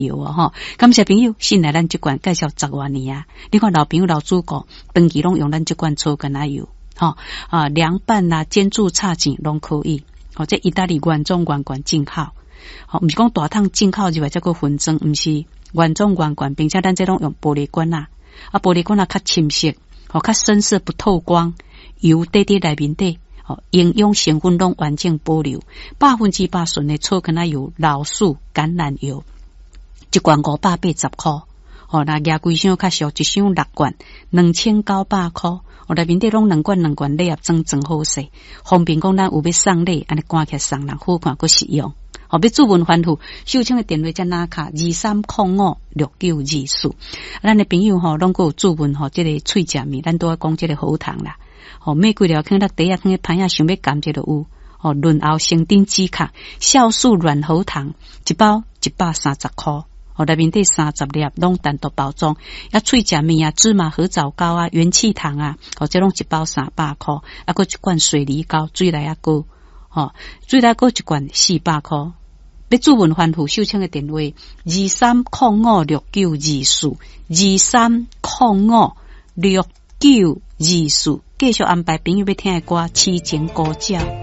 油哦吼，感谢朋友，信赖咱这款介绍10多年啊！你看老朋友老主顾，长期拢用咱这款草根奶油，吼凉拌啦、煎煮、炒煎拢可以。哦，这意大利原装原罐进口，哦，毋是讲大桶进口就话这个分装，毋是原装原罐，并且咱这拢用玻璃罐啊，玻璃罐较深色，哦，较深色不透光，油滴滴内面底。营养成分拢完整保留，100%纯的草根奶油、老树橄榄油，一罐580块。哦，那价贵箱较俗，一箱6罐，2900块。哦，内面底拢2罐礼盒装真好势，方便讲咱有要送礼，安尼赶起送人好看，佮实用。哦，要主文欢富，秀清的电话在哪卡23056924。咱的朋友吼，拢佮有主文吼，这个脆食面，咱都要讲这个好糖啦。哦，玫瑰了，看到第一看个盘下想要感觉就有。哦，润喉生丁止咳，酵素软喉糖一包130块。哦，内面底30粒拢单独包装，脆食面啊、芝麻合枣糕啊、元气糖啊，哦，这拢一包300块。还一罐水梨膏，水来膏，哦，水来膏一罐400块。要主文欢富秀清的电话23056924，23056924。继续安排朋友要听的歌，痴情高照。